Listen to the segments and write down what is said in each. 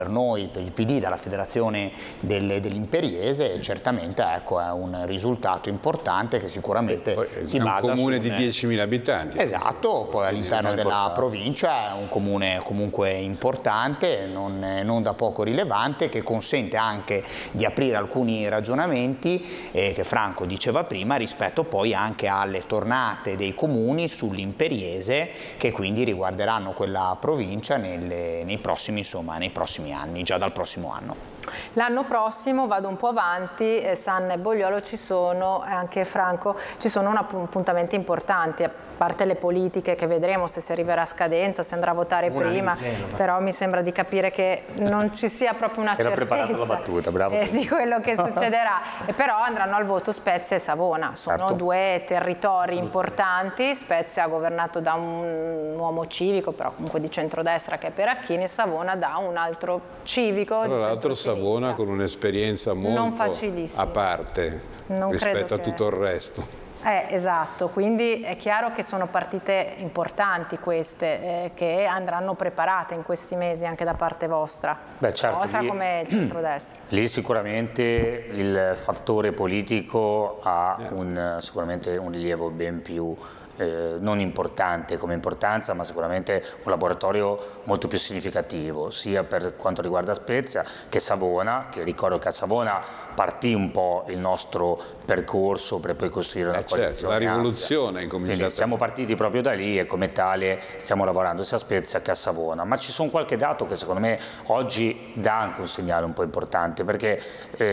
Per noi, per il PD, dalla Federazione dell'Imperiese, certamente ecco, è un risultato importante che sicuramente si basa su un comune di 10.000 abitanti. Esatto, poi all'interno della provincia è un comune comunque importante, non da poco rilevante, che consente anche di aprire alcuni ragionamenti che Franco diceva prima rispetto poi anche alle tornate dei comuni sull'Imperiese, che quindi riguarderanno quella provincia nei prossimi anni, già dal prossimo anno. L'anno prossimo, vado un po' avanti, Sanna e Bogliolo ci sono, e anche Franco, ci sono appuntamenti importanti, a parte le politiche che vedremo se si arriverà a scadenza, se andrà a votare prima, però mi sembra di capire che non ci sia proprio una certezza. Era preparata la battuta, bravo. Di quello che succederà, però andranno al voto Spezia e Savona, sono due territori importanti. Spezia governato da un uomo civico, però comunque di centrodestra, che è Peracchini, e Savona da un altro civico di centrosinistra. Savona con un'esperienza molto a parte rispetto a tutto il resto. Esatto, quindi è chiaro che sono partite importanti queste, che andranno preparate in questi mesi anche da parte vostra. Beh, certo, cosa come il centrodestra. Lì sicuramente il fattore politico ha sicuramente un rilievo ben più non importante come importanza, ma sicuramente un laboratorio molto più significativo, sia per quanto riguarda Spezia che Savona, che ricordo che a Savona partì un po' il nostro percorso per poi costruire una coalizione. La rivoluzione è incominciata. Quindi siamo partiti proprio da lì e come tale stiamo lavorando sia a Spezia che a Savona, ma ci sono qualche dato che secondo me oggi dà anche un segnale un po' importante, perché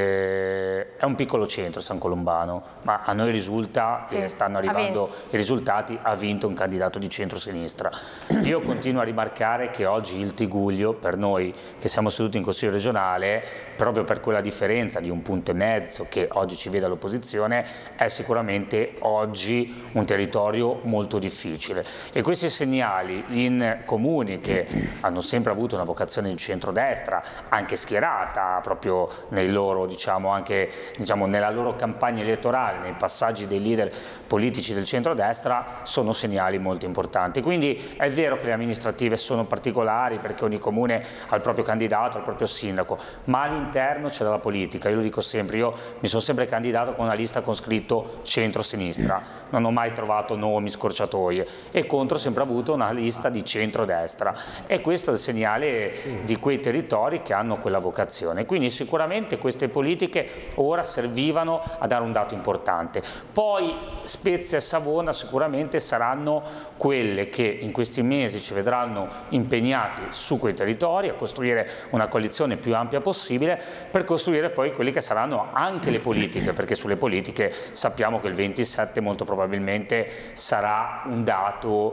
è un piccolo centro San Colombano, ma a noi risulta che stanno arrivando i risultati, ha vinto un candidato di centrosinistra. Io continuo a rimarcare che oggi il Tigullio, per noi che siamo seduti in Consiglio regionale, proprio per quella differenza di un punto e mezzo che oggi ci vede all'opposizione, è sicuramente oggi un territorio molto difficile, e questi segnali in comuni che hanno sempre avuto una vocazione di centrodestra, anche schierata proprio nei loro, anche nella loro campagna elettorale, nei passaggi dei leader politici del centrodestra, sono segnali molto importanti. Quindi è vero che le amministrative sono particolari perché ogni comune ha il proprio candidato, ha il proprio sindaco, ma all'interno c'è della politica. Io lo dico sempre, io mi sono sempre candidato con una lista con scritto centro-sinistra, non ho mai trovato nomi, scorciatoie, e contro ho sempre avuto una lista di centrodestra, e questo è il segnale di quei territori che hanno quella vocazione. Quindi sicuramente queste politiche ora servivano a dare un dato importante. Poi Spezia e Savona sicuramente saranno quelle che in questi mesi ci vedranno impegnati su quei territori a costruire una coalizione più ampia possibile, per costruire poi quelli che saranno anche le politiche, perché sulle politiche sappiamo che il 27 molto probabilmente sarà un dato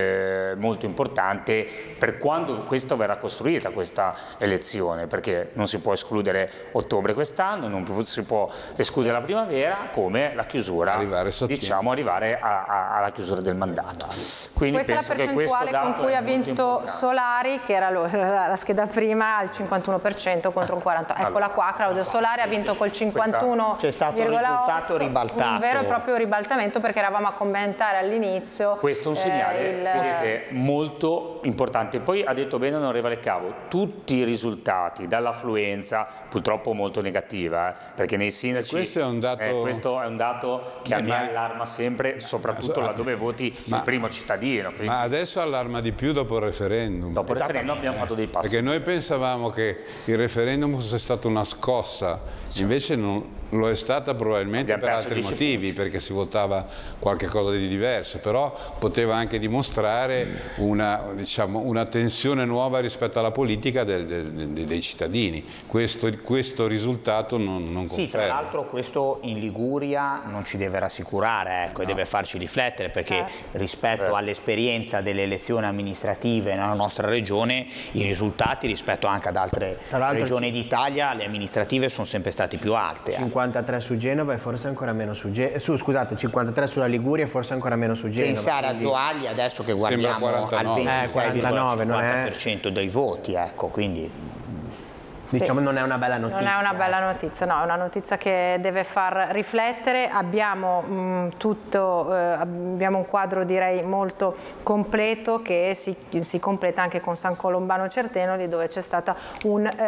molto importante per quando questo verrà costruita, questa elezione, perché non si può escludere ottobre quest'anno, non si può escludere la primavera, come la chiusura, arrivare alla chiusura del mandato. Quindi questa è la percentuale con cui ha vinto Solari, che era la scheda prima, al 51% contro un 40%. Eccola qua, Claudio Solari ha vinto col 51,8%. C'è stato un risultato ribaltato. Un vero e proprio ribaltamento, perché eravamo a commentare all'inizio. Questo è un segnale molto importante. Poi ha detto bene l'onorevole Cavo, tutti i risultati, dall'affluenza purtroppo molto negativa, perché nei sindaci questo è un dato che a me allarma sempre, soprattutto laddove voti il primo cittadino. Quindi. Ma adesso allarma di più dopo il referendum. Dopo il referendum abbiamo fatto dei passi. Perché noi pensavamo che il referendum fosse stata una scossa, invece non lo è stata probabilmente per altri motivi, perché si votava qualche cosa di diverso, però poteva anche dimostrare una tensione nuova rispetto alla politica dei cittadini. Questo risultato non conferma. Sì, tra l'altro questo in Liguria non ci deve rassicurare, e deve farci riflettere, perché rispetto all'esperienza delle elezioni amministrative nella nostra regione, i risultati rispetto anche ad altre regioni d'Italia, le amministrative sono sempre state più alte. 53 su Genova e forse ancora meno su Genova. Scusate, 53 sulla Liguria e forse ancora meno su Genova. Pensare a Zoagli adesso che guardiamo al 26,50% dei voti, ecco, quindi Diciamo non è una bella notizia. Non è una bella notizia, no, è una notizia che deve far riflettere. Abbiamo abbiamo un quadro direi molto completo che si completa anche con San Colombano Certenoli, dove c'è stata un